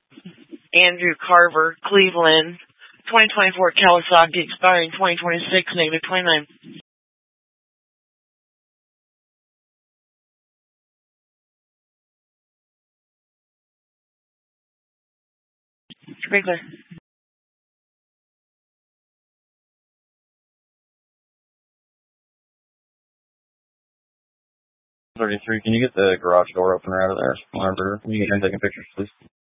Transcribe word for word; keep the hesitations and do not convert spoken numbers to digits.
Andrew Carver, Cleveland, twenty twenty-four Kawasaki, expiring twenty twenty-six, negative twenty-nine. Sprinkler. thirty-three, can you get the garage door opener out of there? Whenever you can take pictures, please.